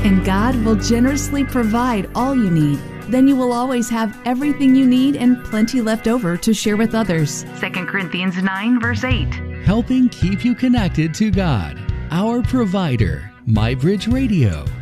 and God will generously provide all you need. Then you will always have everything you need and plenty left over to share with others. 2 Corinthians 9, verse 8. Helping keep you connected to God, our provider. MyBridge Radio.